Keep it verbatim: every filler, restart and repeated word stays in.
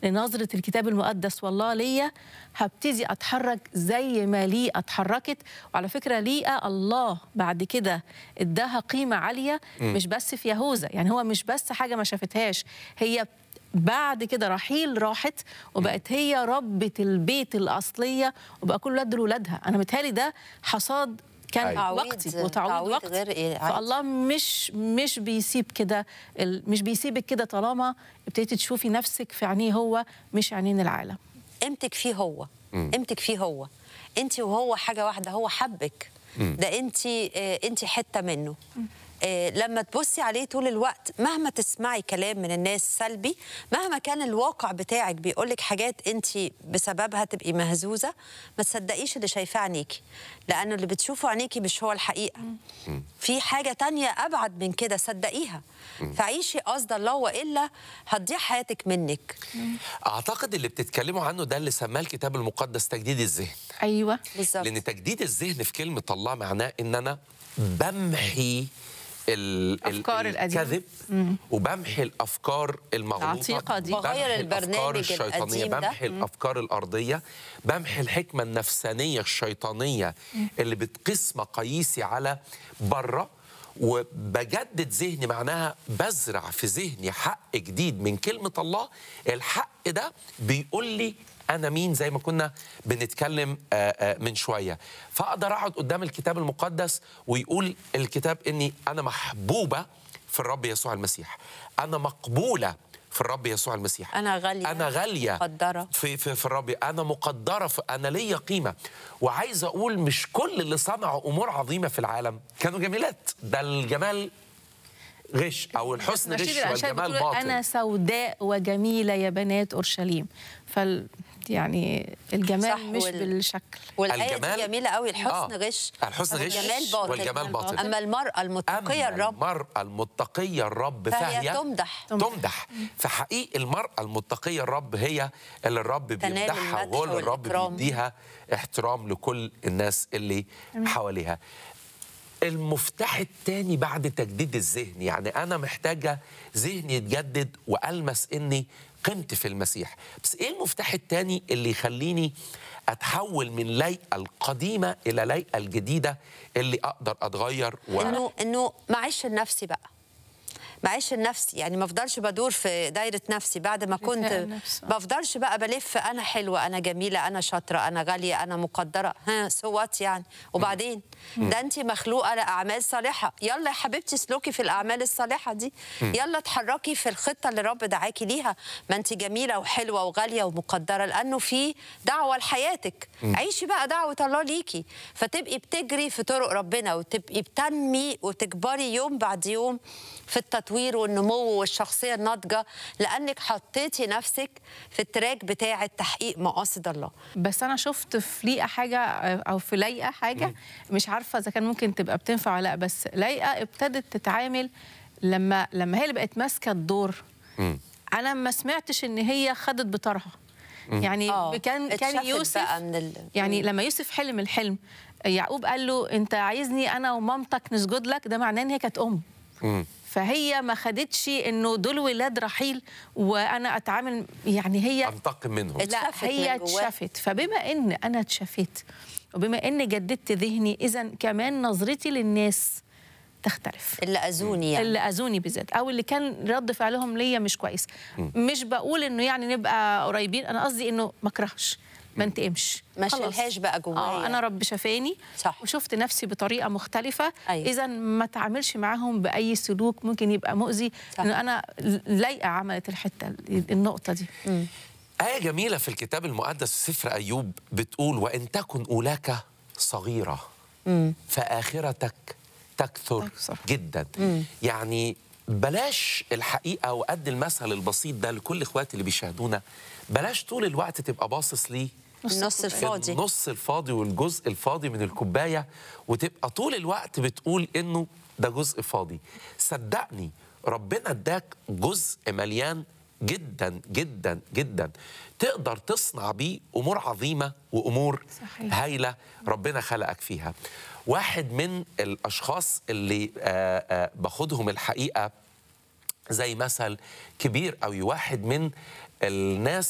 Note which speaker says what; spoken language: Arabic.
Speaker 1: لنظرة الكتاب المقدس والله ليا، هبتدي أتحرك زي ما ليه اتحركت. وعلى فكرة ليئة الله بعد كده اداها قيمة عالية، م. مش بس في يهوذا، يعني هو مش بس حاجة ما شافتهاش، هي بعد كده رحيل راحت وبقت هي ربة البيت الأصلية، وبقى كل ولاد ولادها. أنا متهيألي ده حصاد كان
Speaker 2: أيوة.
Speaker 1: وقتي وتعويض وقت، فالله مش مش بيسيب كده، مش بيسيبك كده طالما ابتديتي تشوفي نفسك في عينيه هو مش عينين العالم.
Speaker 2: قيمتك فيه هو، قيمتك فيه هو، انت وهو حاجه واحده، هو حبك، ده انت انت حته منه. لما تبصي عليه طول الوقت، مهما تسمعي كلام من الناس سلبي، مهما كان الواقع بتاعك بيقولك حاجات انت بسببها تبقي مهزوزه، ما تصدقيش اللي شايفاه عينيكي، لانه اللي بتشوفه عينيكي مش هو الحقيقه. في حاجه تانية ابعد من كده، صدقيها. فعيشي قصد الله، والا هتضيع حياتك منك.
Speaker 3: اعتقد اللي بتتكلموا عنه ده اللي سماه الكتاب المقدس تجديد الذهن.
Speaker 1: ايوه
Speaker 2: بالظبط.
Speaker 3: لان تجديد الذهن في كلمه الله معناه ان انا بمحي
Speaker 1: الافكار
Speaker 3: الكذب، وبمحي الافكار المغلوطه
Speaker 1: دي،
Speaker 2: بغير البرنامج
Speaker 3: الشيطانيه، بمحي الافكار الارضيه، بمحي الحكمه النفسانيه الشيطانيه اللي بتقيس مقاييسي على بره، وبجدد ذهني معناها بزرع في ذهني حق جديد من كلمه الله. الحق ده بيقول لي أنا مين، زي ما كنا بنتكلم من شوية. فأقدر أقعد قدام الكتاب المقدس ويقول الكتاب إني أنا محبوبة في الرب يسوع المسيح، أنا مقبولة في الرب يسوع المسيح،
Speaker 2: أنا غالية،
Speaker 3: أنا غالية
Speaker 2: مقدرة
Speaker 3: في, في, في الرب، أنا مقدرة في، أنا ليا قيمة. وعايز أقول مش كل اللي صنعوا أمور عظيمة في العالم كانوا جميلات، ده الجمال غش، أو الحسن غش والجمال باطل.
Speaker 1: أنا سوداء وجميلة يا بنات أورشليم. فال يعني الجمال مش وال... بالشكل.
Speaker 2: والآية دي جميلة قوي، الحسن آه. غش،
Speaker 3: الحسن غش
Speaker 2: والجمال باطل.
Speaker 3: والجمال باطل.
Speaker 2: أما المرأة المتقية الرب،
Speaker 3: المرأة المتقية الرب
Speaker 2: فهي تمدح
Speaker 3: تمدح. فحقيقي المرأة المتقية الرب هي اللي الرب بيمدحها، وهو اللي الرب بيديها احترام لكل الناس اللي حواليها. المفتاح الثاني بعد تجديد الذهن، يعني أنا محتاجة ذهني يتجدد وألمس إني قيمتي في المسيح. بس إيه المفتاح الثاني اللي يخليني أتحول من ليئة القديمة إلى ليئة الجديدة اللي أقدر أتغير؟ و...
Speaker 2: إنه إنه معيش النفسي بقى، معيش النفسي، يعني ما افضلش بدور في دايره نفسي بعد ما كنت، ما افضلش بقى بلف انا حلوه، انا جميله، انا شاطره، انا غاليه، انا مقدره، ها سوات يعني. وبعدين ده انت مخلوقه لاعمال صالحه، يلا يا حبيبتي اسلكي في الاعمال الصالحه دي، يلا اتحركي في الخطه اللي الرب دعاكي ليها. ما انت جميله وحلوه وغاليه ومقدره، لانه في دعوه لحياتك. عيشي بقى دعوه الله ليكي، فتبقي بتجري في طرق ربنا، وتبقي بتنمي وتكبري يوم بعد يوم في التطوير والنمو والشخصية الناضجة، لأنك حطيتي نفسك في التراك بتاع تحقيق مقاصد الله.
Speaker 1: بس أنا شفت في ليئة حاجة، أو في ليئة حاجة مم. مش عارفة إذا كان ممكن تبقى بتنفع ولا لا، بس ليئة ابتدت تتعامل لما لما هي اللي بقت ماسكة الدور. مم. أنا ما سمعتش إن هي خدت بطارها. يعني
Speaker 2: آه.
Speaker 1: كان كان يوسف بقى من ال... يعني لما يوسف حلم الحلم، يعقوب قال له أنت عايزني أنا ومامتك نسجد لك، ده معناه إن هي كانت أم. مم. فهي ما خدتش انه دول ولاد رحيل وانا اتعامل، يعني هي
Speaker 3: انتقم منهم،
Speaker 1: لا هي اتشافت. فبما ان انا اتشافت وبما ان جددت ذهني، اذا كمان نظرتي للناس تختلف.
Speaker 2: اللي اذوني يعني.
Speaker 1: اللي اذوني بالذات، او اللي كان رد فعلهم ليا مش كويس. مش بقول انه يعني نبقى قريبين، انا قصدي انه ما اكرهش، ما انتقمش،
Speaker 2: ما شيلهاش بقى جوايا.
Speaker 1: اه انا رب شافاني
Speaker 2: صح.
Speaker 1: وشفت نفسي بطريقه مختلفه.
Speaker 2: أيوة.
Speaker 1: اذا ما تعاملش معاهم باي سلوك ممكن يبقى مؤذي، لانه انا لايقه عملت الحته النقطه دي.
Speaker 2: م.
Speaker 3: آية جميلة في الكتاب المقدس في سفر أيوب بتقول وإن تكن أولاك صغيرة م. فآخرتك تكثر أكثر. جدا. م. يعني بلاش الحقيقة، وقد المثل البسيط ده لكل إخواتي اللي بيشاهدونا، بلاش طول الوقت تبقى باصص ليه
Speaker 2: النص الفاضي،
Speaker 3: النص الفاضي والجزء الفاضي من الكوباية، وتبقى طول الوقت بتقول إنه ده جزء فاضي. صدقني ربنا اداك جزء مليان جدا جدا جدا، تقدر تصنع بيه أمور عظيمة وأمور صحيح. هايلة ربنا خلقك فيها. واحد من الأشخاص اللي آآ آآ باخدهم الحقيقة زي مثل كبير أوي، واحد من الناس